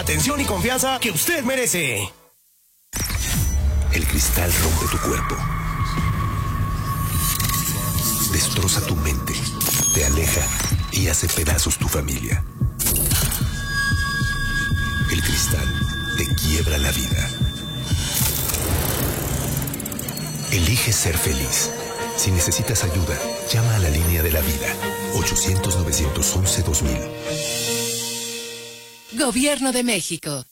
atención y confianza que usted merece. El cristal rompe tu cuerpo. Destroza tu mente, te aleja y hace pedazos tu familia. El cristal te quiebra la vida. Elige ser feliz. Si necesitas ayuda, llama a la línea de la vida. 800-911-2000. Gobierno de México.